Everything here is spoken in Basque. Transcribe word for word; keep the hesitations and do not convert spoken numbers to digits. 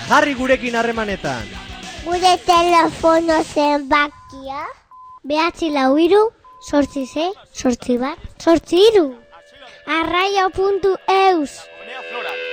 jarri gurekin harremanetan. Gure telefono zenbakia? Behatzi lau hiru, sortzi sei, sortzi bat, sortzi hiru. arraio puntu eus.